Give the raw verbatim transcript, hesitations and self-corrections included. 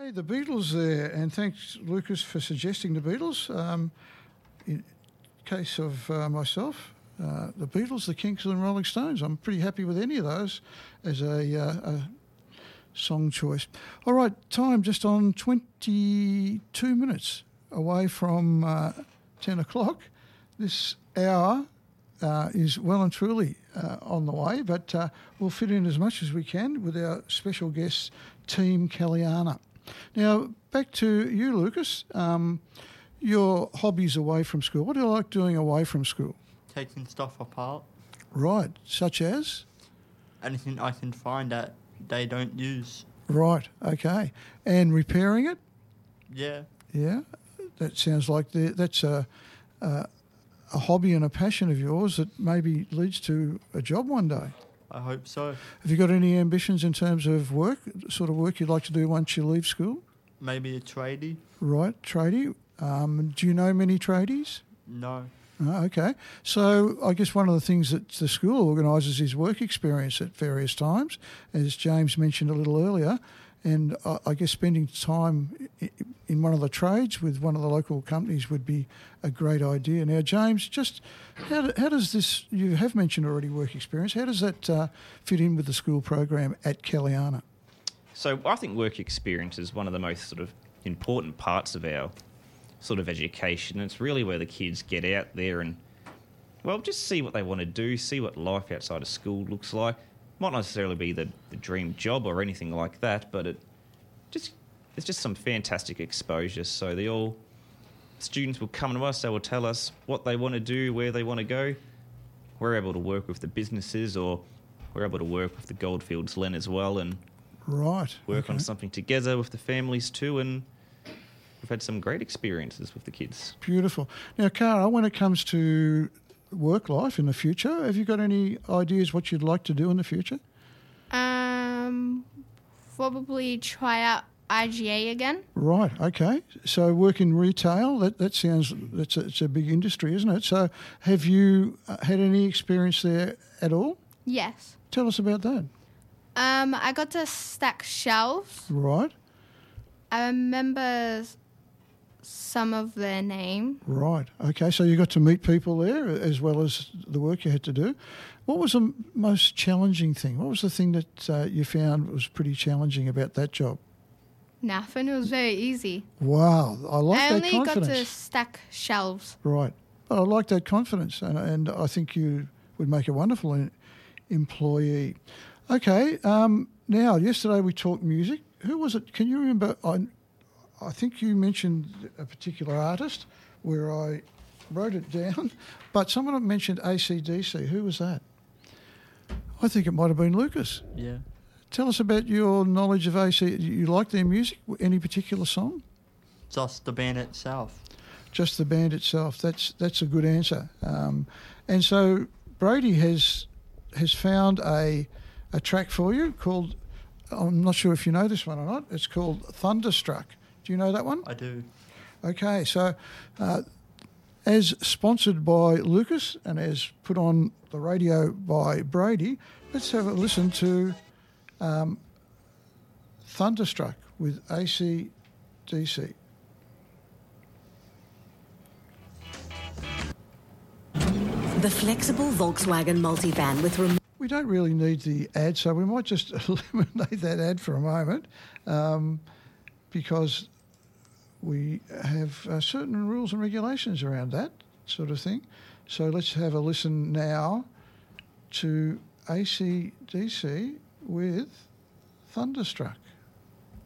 Hey, the Beatles there, and thanks, Lucas, for suggesting the Beatles. Um, in case of uh, myself, uh, the Beatles, the Kinks and Rolling Stones. I'm pretty happy with any of those as a, uh, a song choice. All right, time just on twenty-two minutes away from uh, ten o'clock. This hour uh, is well and truly uh, on the way, but uh, we'll fit in as much as we can with our special guest, Team Caliana. Now, back to you, Lucas. Um, your hobbies away from school. What do you like doing away from school? Taking stuff apart. Right, such as? Anything I can find that they don't use. Right, okay. And repairing it? Yeah. Yeah, that sounds like the, that's a, a, a hobby and a passion of yours that maybe leads to a job one day. I hope so. Have you got any ambitions in terms of work, sort of work you'd like to do once you leave school? Maybe a tradie. Right, tradie. Um, do you know many tradies? No. Oh, okay. So I guess one of the things that the school organises is work experience at various times, as James mentioned a little earlier, and I, I guess spending time in one of the trades with one of the local companies would be a great idea. Now, James, just how, how does this, you have mentioned already work experience, how does that uh, fit in with the school program at Caliana? So I think work experience is one of the most sort of important parts of our sort of education. It's really where the kids get out there and, well, just see what they want to do, see what life outside of school looks like. Might not necessarily be the, the dream job or anything like that, but it just it's just some fantastic exposure. So they all students will come to us, they will tell us what they want to do, where they want to go. We're able to work with the businesses, or we're able to work with the Goldfields Len as well, and right work okay. on something together with the families too, and we've had some great experiences with the kids. Beautiful. Now, Cara, when it comes to work life in the future, have you got any ideas what you'd like to do in the future? Um, probably try out I G A again. Right, okay. So work in retail, that, that sounds, that's a, it's a big industry, isn't it? So have you uh, had any experience there at all? Yes. Tell us about that. Um, I got to stack shelves. Right. I remember some of their name. Right, okay. So you got to meet people there as well as the work you had to do. What was the most challenging thing? What was the thing that uh, you found was pretty challenging about that job? Nothing. It was very easy. Wow, I like I that only confidence. got to stack shelves. Right. But I like that confidence, and, and I think you would make a wonderful in, employee. Okay, um, now, yesterday we talked music. Who was it? Can you remember? I, I think you mentioned a particular artist where I wrote it down, but someone mentioned A C D C. Who was that? I think it might have been Lucas. Yeah. Tell us about your knowledge of A C D C. You like their music? Any particular song? Just the band itself. Just the band itself. That's that's a good answer. Um, and so Brady has has found a a track for you called, I'm not sure if you know this one or not, it's called Thunderstruck. Do you know that one? I do. Okay, so uh, as sponsored by Lucas and as put on the radio by Brady, let's have a listen to um, Thunderstruck with A C D C. The flexible Volkswagen multivan with remote... We don't really need the ad, so we might just eliminate that ad for a moment um, because we have uh, certain rules and regulations around that sort of thing. So let's have a listen now to A C D C with Thunderstruck.